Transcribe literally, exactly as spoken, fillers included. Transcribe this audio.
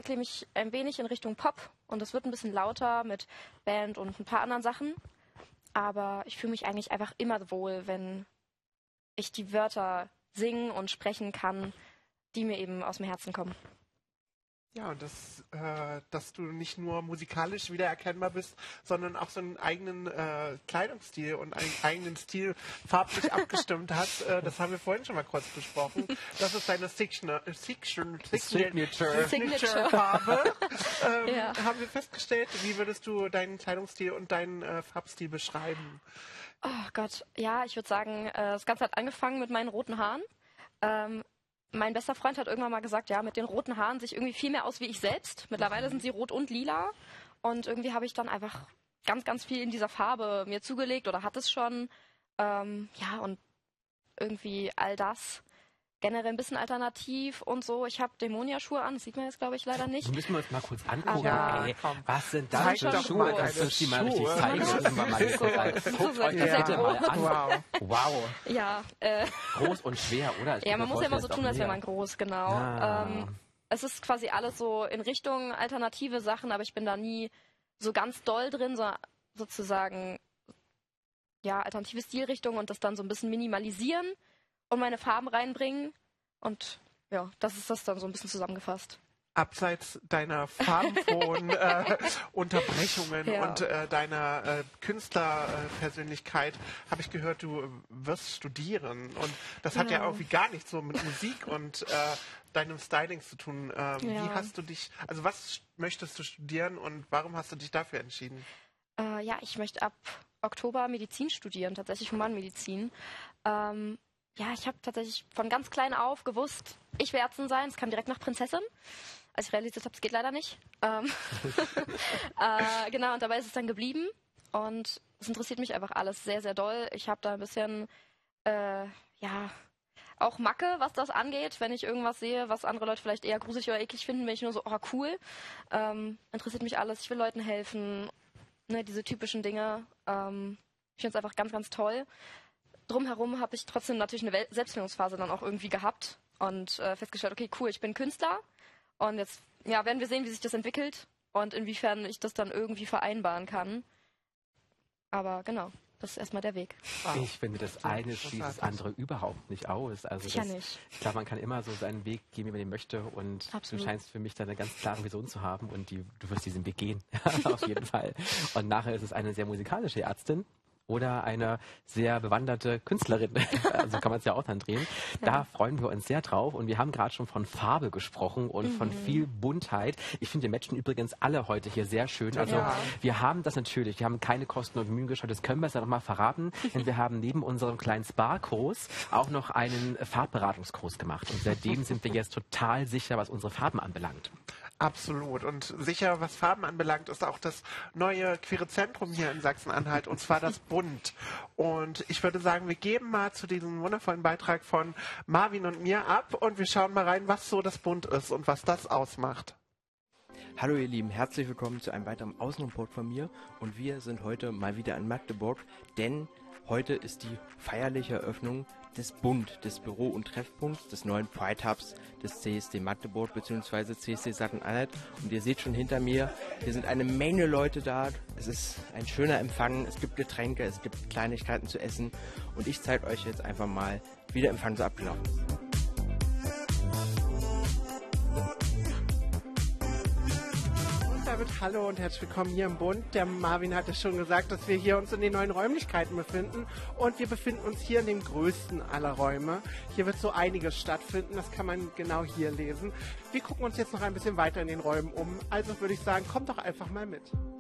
entwickle mich ein wenig in Richtung Pop und es wird ein bisschen lauter mit Band und ein paar anderen Sachen. Aber ich fühle mich eigentlich einfach immer wohl, wenn ich die Wörter singen und sprechen kann, die mir eben aus dem Herzen kommen. Ja, und das, äh, dass du nicht nur musikalisch wiedererkennbar bist, sondern auch so einen eigenen äh, Kleidungsstil und einen eigenen Stil farblich abgestimmt hast, äh, das haben wir vorhin schon mal kurz besprochen. Das ist deine Signature, Signature, Signature Farbe. Ähm, ja. Haben wir festgestellt. Wie würdest du deinen Kleidungsstil und deinen äh, Farbstil beschreiben? Oh Gott, ja, ich würde sagen, äh, das Ganze hat angefangen mit meinen roten Haaren. Ähm, Mein bester Freund hat irgendwann mal gesagt, ja, mit den roten Haaren sehe ich irgendwie viel mehr aus wie ich selbst. Mittlerweile sind sie rot und lila. Und irgendwie habe ich dann einfach ganz, ganz viel in dieser Farbe mir zugelegt oder hatte es schon. Ähm, ja, und irgendwie all das. Generell ein bisschen alternativ und so. Ich habe Dämonia-Schuhe an, das sieht man jetzt, glaube ich, leider nicht. Die müssen wir uns mal kurz angucken. Ja, ey. Was sind das für Schuhe? Das müssen die mal richtig Schuhe. zeigen. Das müssen wir mal hier gucken. Guckt euch das bitte mal an. Wow. Wow. Ja, äh, groß und schwer, oder? Ich ja, man muss ja immer so das tun, auch als wäre näher. man groß, genau. Ah. Ähm, es ist quasi alles so in Richtung alternative Sachen, aber ich bin da nie so ganz doll drin, so sozusagen, ja, alternative Stilrichtung und das dann so ein bisschen minimalisieren und meine Farben reinbringen. Und ja, das ist das dann so ein bisschen zusammengefasst. Abseits deiner farbenfrohen äh, Unterbrechungen Ja. und äh, deiner äh, Künstlerpersönlichkeit habe ich gehört, du äh, wirst studieren. Und das hat ja Genau. irgendwie gar nichts so mit Musik und äh, deinem Styling zu tun. Ähm, Ja. Wie hast du dich, also was möchtest du studieren und warum hast du dich dafür entschieden? Äh, ja, ich möchte ab Oktober Medizin studieren, tatsächlich Humanmedizin. Ähm, ja, ich habe tatsächlich von ganz klein auf gewusst, ich will Ärztin sein. Es kam direkt nach Prinzessin. Als ich realisiert habe, es geht leider nicht. Ähm, äh, genau, und dabei ist es dann geblieben. Und es interessiert mich einfach alles sehr, sehr doll. Ich habe da ein bisschen, äh, ja, auch Macke, was das angeht. Wenn ich irgendwas sehe, was andere Leute vielleicht eher gruselig oder eklig finden, bin ich nur so, oh cool. Ähm, interessiert mich alles. Ich will Leuten helfen. Ne, diese typischen Dinge. Ähm, ich finde es einfach ganz, ganz toll. Drumherum habe ich trotzdem natürlich eine Wel- Selbstfindungsphase dann auch irgendwie gehabt und äh, festgestellt, okay, cool, ich bin Künstler und jetzt ja, werden wir sehen, wie sich das entwickelt und inwiefern ich das dann irgendwie vereinbaren kann. Aber genau, das ist erstmal der Weg. Wow. Ich finde, das eine schließt das andere überhaupt nicht aus. Also Sicher das, nicht. Ich glaube, man kann immer so seinen Weg gehen, wie man den möchte. Und Absolut. du scheinst für mich da eine ganz klare Vision zu haben und die, du wirst diesen Weg gehen. Auf jeden Fall. Und nachher ist es eine sehr musikalische Ärztin. Oder eine sehr bewanderte Künstlerin. Also kann man es ja auch dann drehen. Da Ja. freuen wir uns sehr drauf. Und wir haben gerade schon von Farbe gesprochen und Mhm. von viel Buntheit. Ich finde, wir matchen übrigens alle heute hier sehr schön. Also Ja. wir haben das natürlich. Wir haben keine Kosten und Mühen geschaut. Das können wir es ja noch mal verraten. Denn wir haben neben unserem kleinen Spa-Kurs auch noch einen Farbberatungskurs gemacht. Und seitdem sind wir jetzt total sicher, was unsere Farben anbelangt. Absolut. Und sicher, was Farben anbelangt, ist auch das neue queere Zentrum hier in Sachsen-Anhalt, und zwar das Bunt. Und ich würde sagen, wir geben mal zu diesem wundervollen Beitrag von Marvin und mir ab und wir schauen mal rein, was so das Bunt ist und was das ausmacht. Hallo ihr Lieben, herzlich willkommen zu einem weiteren Außenreport von mir. Und wir sind heute mal wieder in Magdeburg, denn heute ist die feierliche Eröffnung des Bund, des Büro- und Treffpunkts, des neuen Pride Hubs des C S D Magdeburg bzw. C S D Sachsen-Anhalt. Und ihr seht schon hinter mir, hier sind eine Menge Leute da. Es ist ein schöner Empfang, es gibt Getränke, es gibt Kleinigkeiten zu essen. Und ich zeige euch jetzt einfach mal, wie der Empfang so abgelaufen ist. Damit hallo und herzlich willkommen hier im Bund. Der Marvin hatte schon gesagt, dass wir hier uns in den neuen Räumlichkeiten befinden, und wir befinden uns hier in dem größten aller Räume. Hier wird so einiges stattfinden, das kann man genau hier lesen. Wir gucken uns jetzt noch ein bisschen weiter in den Räumen um, also würde ich sagen, kommt doch einfach mal mit.